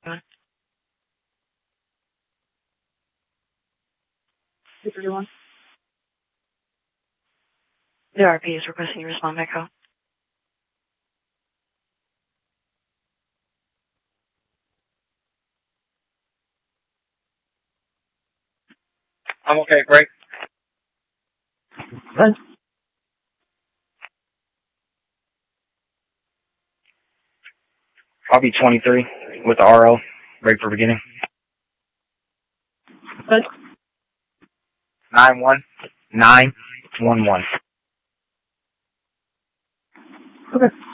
231. The RP is requesting you respond back home. I'm okay, break. Good. I'll be 23 with the RO. Break for beginning. Good. 91911. Okay.